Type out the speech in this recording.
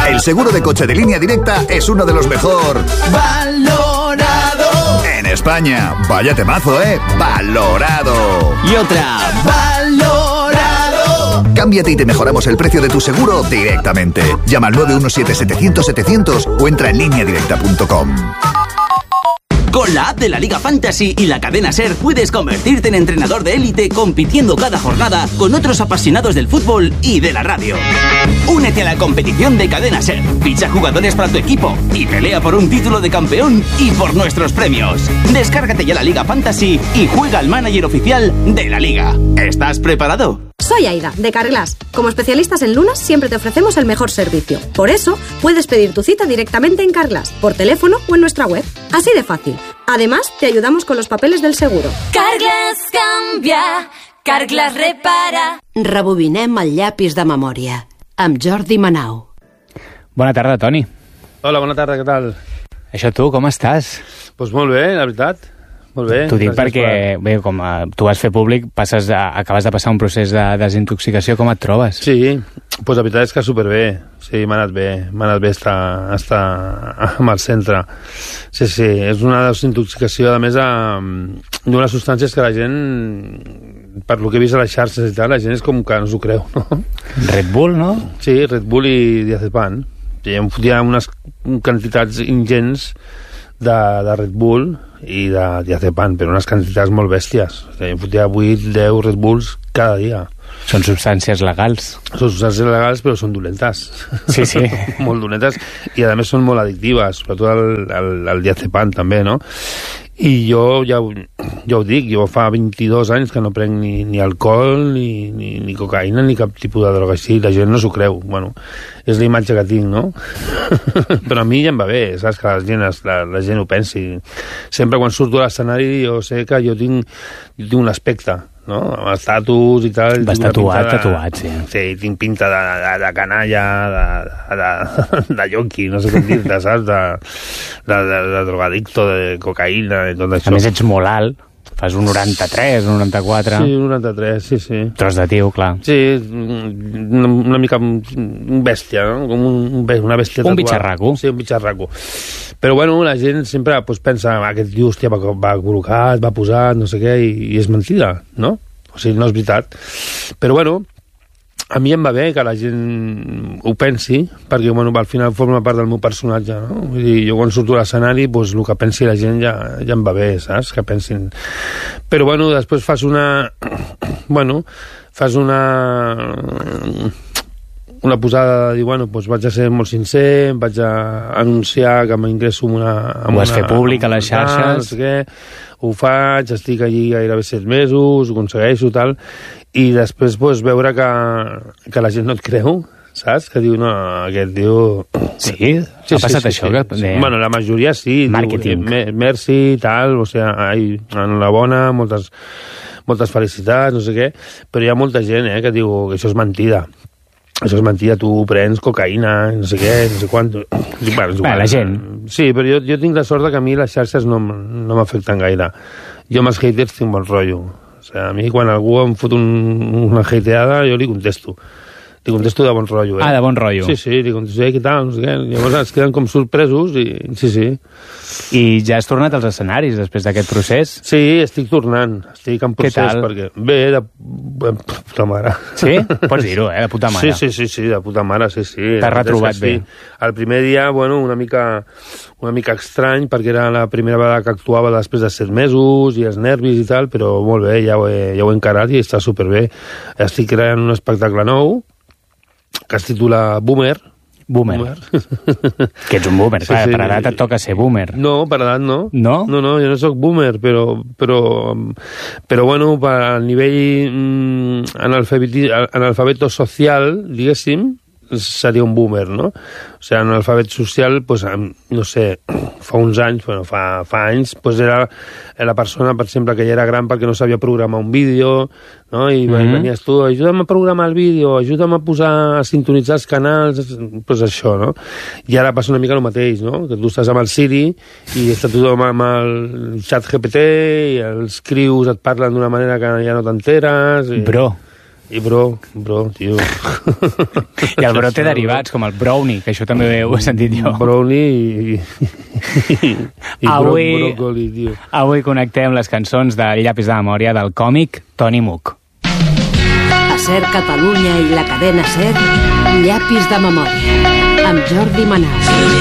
El seguro de coche de Línea Directa es uno de los mejor valorado en España. Vaya temazo, valorado. Y otra, valorado. Cámbiate y te mejoramos el precio de tu seguro directamente. Llama al 917-700-700 o entra en lineadirecta.com. Con la app de la Liga Fantasy y la cadena SER puedes convertirte en entrenador de élite compitiendo cada jornada con otros apasionados del fútbol y de la radio. Únete a la competición de cadena SER, ficha jugadores para tu equipo y pelea por un título de campeón y por nuestros premios. Descárgate ya la Liga Fantasy y juega al manager oficial de la Liga. ¿Estás preparado? Soy Aida, de Carglass. Como especialistas en lunas, siempre te ofrecemos el mejor servicio. Por eso, puedes pedir tu cita directamente en Carglass, por teléfono o en nuestra web. Así de fácil. Además, te ayudamos con los papeles del seguro. Carglass canvia, Carglass repara. Rebobinem el llapis de memòria, amb Jordi Manau. Bona tarda, Toni. Hola, bona tarda, què tal? Això tu, com estàs? Doncs molt bé, la veritat. Molt bé. T'ho dic perquè, bé, com tu vas fer públic, acabes de passar un procés de desintoxicació, com et trobes? Sí, doncs la veritat és que superbé. Sí, m'ha anat bé estar al centre. Sí, és una desintoxicació, a més, d'unes substàncies que la gent, per lo que he vist a les xarxes i tal, la gent és com que no s'ho creu, no? Red Bull, no? Sí, Red Bull i diazepam. Hi ha unes quantitats ingents de Red Bull i de diazepam, però unes quantitats molt bèsties. Em fotia 8-10 Red Bulls cada dia. Són substàncies legals. Són substàncies legals, però són dolentes. Sí. Molt dolentes, i a més són molt addictives, sobretot el diazepam també, no? I jo ja ho dic, jo fa 22 anys que no prenc ni alcohol, ni cocaïna, ni cap tipus de droga així. La gent no s'ho creu. Bueno, és la imatge que tinc, no? Però a mi ja em va bé, saps? Que la gent ho pensi. Sempre quan surto a l'escenari jo sé que jo tinc un aspecte, no? Amb els tatus i tal. Vas tatuat, sí. Sí, tinc pinta de canalla, de yonqui, no sé com dir-te, saps? De drogadicto, de cocaïna i tot això. A més, ets molt alt. Fas un 93, un 94... Sí, un 93, sí. Tros de tio, clar. Sí, una mica un bèstia, no? Com una bèstia tatuada. Un bitxarraco. Sí, un bitxarraco. Però, bueno, la gent sempre pensa, aquest tio, hòstia, va col·locat, va posat, no sé què, i és mentida, no? O sigui, no és veritat. Però, bueno, a mi em va bé que la gent ho pensi, perquè, bueno, al final forma part del meu personatge, no? Vull dir, jo quan surto a l'escenari, doncs el que pensi la gent ja em va bé, saps? Que pensin... Però, bueno, després fas una posada de dir, bueno, doncs vaig a ser molt sincer, vaig a anunciar que m'ingresso amb una... Ho vas fer públic a les xarxes. No sé què, ho faig, estic allí gairebé 7 mesos, ho aconsegueixo, tal, i després veure que la gent no et creu, saps? Que diu, no, aquest diu... Sí? Ha passat això? Sí. Bueno, la majoria sí. Màrqueting. Merci, tal, o sigui, enhorabona, moltes felicitats, no sé què, però hi ha molta gent que diu que això és mentida. Això és mentida, tu prens cocaïna, no sé què, no sé quant... La gent. Sí, però jo tinc la sort que a mi les xarxes no m'afecten gaire. Jo amb els haters tinc bon rotllo. O sigui, a mi quan algú em fot una hateada, jo li contesto. Li contesto de bon rotllo. Ah, de bon rotllo. Sí, li contesto, què tal, no sé què. Llavors es queden com sorpresos i sí. I ja has tornat als escenaris després d'aquest procés? Sí, estic tornant. Estic en procés. Què tal? Perquè... Bé, de puta mare. Sí? Pots dir-ho, de puta mare. Sí, de puta mare, sí. T'has retrobat bé. El primer dia, bueno, una mica estrany, perquè era la primera vegada que actuava després de 7 mesos i els nervis i tal, però molt bé, ja ho he encarat i està superbé. Estic creant un espectacle nou que es titula Boomer. Que ets un boomer, clar, per edat et toca ser boomer. No, per edat no. No? No, jo no soc boomer, però bueno, a nivell analfabeto social, diguéssim, seria un boomer, no? O sigui, en l'alfabet social, pues, no sé, fa uns anys, bueno, fa anys, pues era la persona, per exemple, que ja era gran perquè no sabia programar un vídeo, no? I venies tu, ajuda'm a programar el vídeo, ajuda'm a sintonitzar els canals, pues això, no? I ara passa una mica el mateix, no? Que tu estàs amb el Siri i està tothom amb el xat GPT i els crius et parlen d'una manera que ja no t'enteres. Bro. I bro, tio. I el bro té derivats, com el brownie, que això també ho he sentit jo. Brownie i bròcoli, tio. Avui connectem les cançons del llapis de memòria del còmic Tony Mook. A SER Catalunya i la cadena SER, llapis de memòria, amb Jordi Manal.